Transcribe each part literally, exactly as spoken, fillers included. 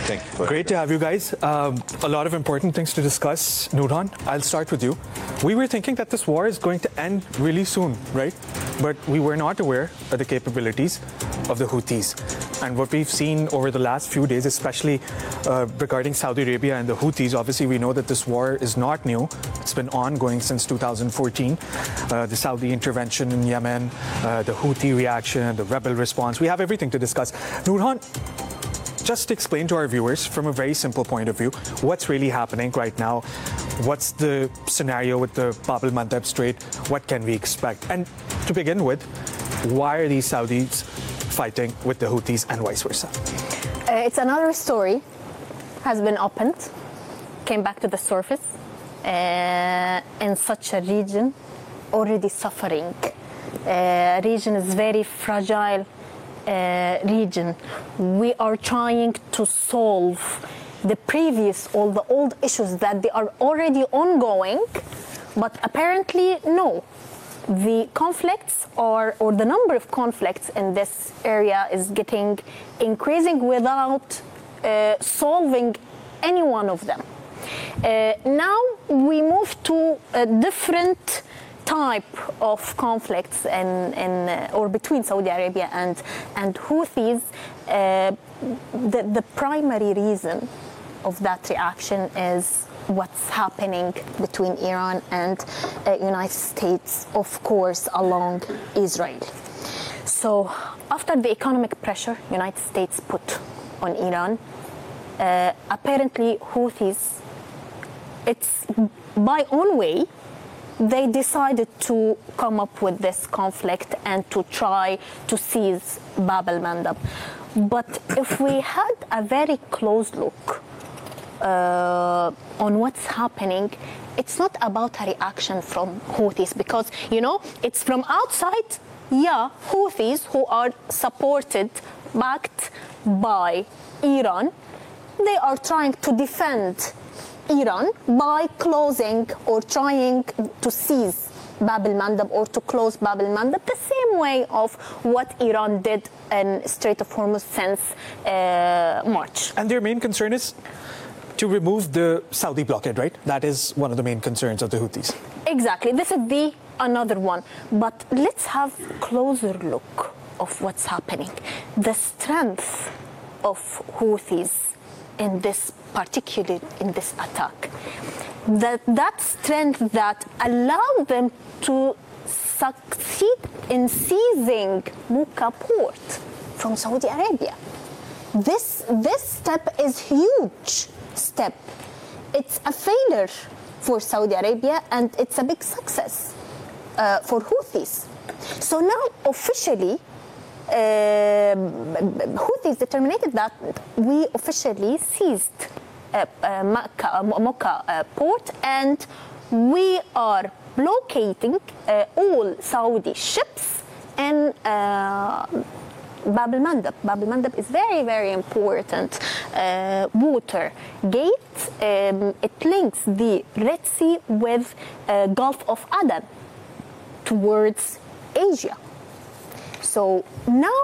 Thank you. For Great to have you guys. Um, a lot of important things to discuss. Nurhan, I'll start with you. We were thinking that this war is going to end really soon, right? But we were not aware of the capabilities of the Houthis. And what we've seen over the last few days, especially uh, regarding Saudi Arabia and the Houthis, obviously we know that this war is not new. It's been ongoing since two thousand fourteen. Uh, the Saudi intervention in Yemen, uh, the Houthi reaction, the rebel response. We have everything to discuss. Nurhan, just explain to our viewers from a very simple point of view what's really happening right now. What's the scenario with the Bab el-Mandeb Strait? What can we expect? And to begin with, why are these Saudis fighting with the Houthis and vice versa? Uh, it's another story, has been opened, came back to the surface uh, in such a region already suffering. Uh, region is very fragile. Uh, region. We are trying to solve the previous, all the old issues that they are already ongoing, but apparently no. The conflicts are, or the number of conflicts in this area is getting increasing without uh, solving any one of them. Uh, now we move to a different type of conflicts in, in uh, or between Saudi Arabia and and Houthis. Uh, the, the primary reason of that reaction is what's happening between Iran and uh, United States, of course, along Israel. So after the economic pressure United States put on Iran, uh, apparently Houthis, it's by own way, they decided to come up with this conflict and to try to seize Bab el-Mandeb. But if we had a very close look uh, on what's happening, it's not about a reaction from Houthis, because, you know, it's from outside, yeah, Houthis who are supported, backed by Iran, they are trying to defend Iran by closing or trying to seize Bab el-Mandeb or to close Bab el-Mandeb, the same way of what Iran did in Strait of Hormuz since uh, March. And their main concern is to remove the Saudi blockade, right? That is one of the main concerns of the Houthis. Exactly. This is the another one. But let's have closer look of what's happening. The strength of Houthis in this particular in this attack, that that strength that allowed them to succeed in seizing Mukah port from Saudi Arabia. This this step is huge step. It's a failure for Saudi Arabia and it's a big success uh, for Houthis. So now officially Uh, Houthis determined that we officially seized uh, uh, Makkah, uh, Mocha uh, port, and we are blockading uh, all Saudi ships in uh, Bab el-Mandeb. Bab el-Mandeb is very, very important uh, water gate. Um, it links the Red Sea with uh, Gulf of Aden towards Asia. So now,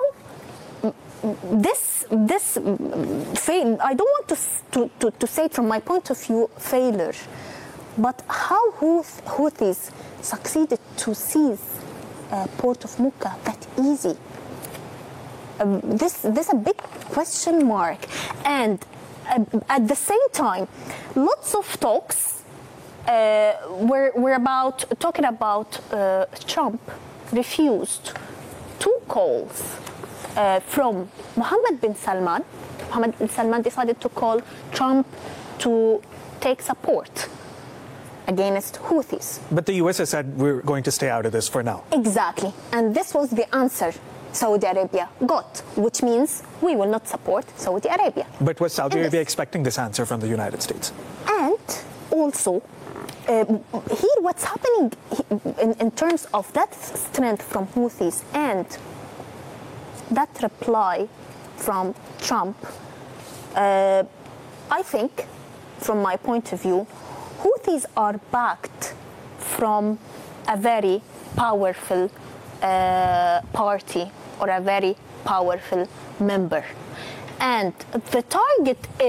this this fail. I don't want to, to, to, to say it from my point of view failure, but how Houthis succeeded to seize uh, port of Mukah that easy? Um, this this is a big question mark, and uh, at the same time, lots of talks uh, were were about talking about uh, Trump refused two calls uh, from Mohammed bin Salman. Mohammed bin Salman decided to call Trump to take support against Houthis. But the U S has said we're going to stay out of this for now. Exactly. And this was the answer Saudi Arabia got, which means we will not support Saudi Arabia. But was Saudi And Arabia this- expecting this answer from the United States? And also, Uh, here what's happening in, in terms of that strength from Houthis and that reply from Trump, uh, I think, from my point of view, Houthis are backed from a very powerful uh, party or a very powerful member. And the target is